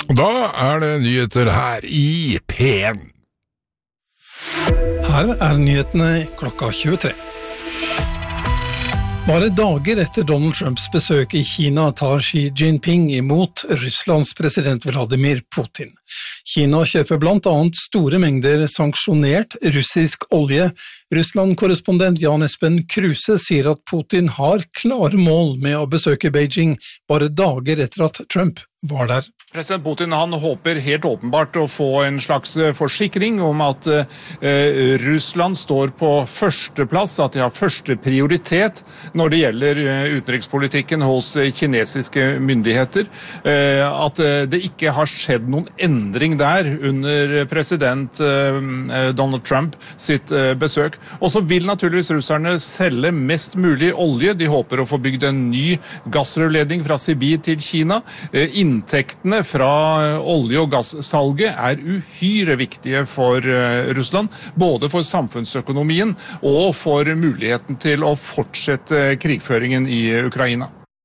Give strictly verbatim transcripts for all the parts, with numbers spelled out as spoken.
Og da er det nyheter her i P en. Her er nyhetene klokka tjuetre. Bare dager etter Donald Trumps besøk i Kina tar Xi Jinping imot Russlands president Vladimir Putin. Kina kjøper blant annet store mengder sanksjonert russisk olje. Russland-korrespondent Jan Espen Kruse sier at Putin har klare mål med å besøke Beijing bare dager etter at Trump var der. President Putin han håper helt åpenbart å få en slags forsikring om at eh, Russland står på førsteplass, at de har første prioritet når det gjelder eh, utenrikspolitikken hos eh, kinesiske myndigheter, eh, at eh, det ikke har skjedd noen endring der under president eh, Donald Trump sitt eh, besøk. Og så vil naturligvis russerne selge mest mulig olje. De håper å få bygd en ny gassrørledning fra Sibir til Kina. Eh, inntektene fra olje- og gassalget er uhyre viktige for Russland, både for samfunnsøkonomien og for muligheten til å fortsette krigføringen i Ukraina.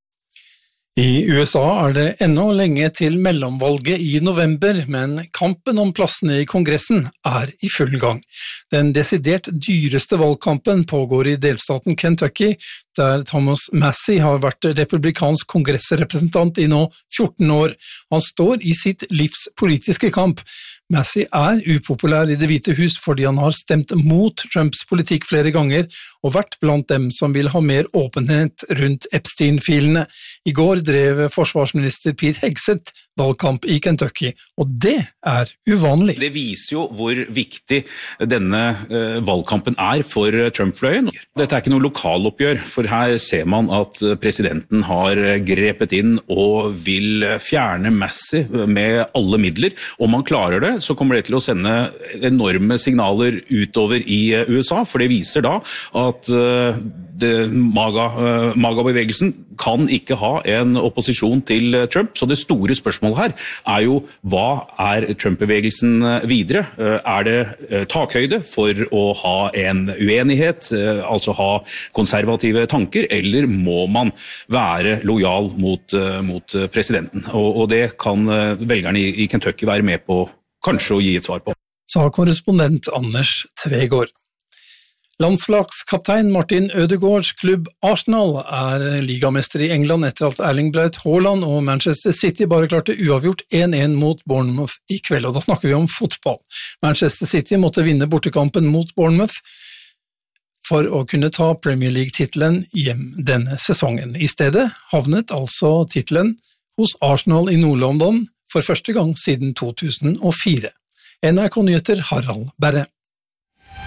I U S A er det ennå lenge til mellomvalget i november, men kampen om plassene i Kongressen er i full gang. Den desidert dyreste valgkampen pågår i delstaten Kentucky, der Thomas Massie har vært republikansk kongressrepresentant i nå fjorten år. Han står i sitt livs politiske kamp. Massie er upopulær i Det hvite hus fordi han har stemt mot Trumps politikk flere ganger og vært blant dem som vil ha mer åpenhet rundt Epstein-filene. I går drev forsvarsminister Pete Hegseth valgkamp i Kentucky, og det er uvanlig. Det viser jo hvor viktig denne uh, valgkampen er for Trump-fløyen. Dette er ikke noe lokaloppgjør, for her ser man at presidenten har grepet inn og vil fjerne Massie med alle midler. Om man klarer det, så kommer det til å sende enorme signaler utover i U S A, for det viser da at uh, det, MAGA, uh, MAGA-bevegelsen kan ikke ha en opposisjon til Trump, så det store spørsmålet her er jo hva er Trump-bevegelsen videre? Er det takhøyde for å ha en uenighet, altså ha konservative tanker, eller må man være lojal mot, mot presidenten? Og, og det kan velgerne i Kentucky være med på kanskje å gi et svar på. Sa korrespondent Anders Tvegård. Landslagskaptein Martin Ødegaards klubb Arsenal er ligamester i England etter at Erling Braut Haaland og Manchester City bare klarte uavgjort én én mot Bournemouth i kveld, og da snakker vi om fotball. Manchester City måtte vinne bortekampen mot Bournemouth for å kunne ta Premier League-titelen hjem denne sesongen. I stedet havnet altså titelen hos Arsenal i Nord-London for første gang siden to tusen og fire. N R K Nyheter Harald Berre.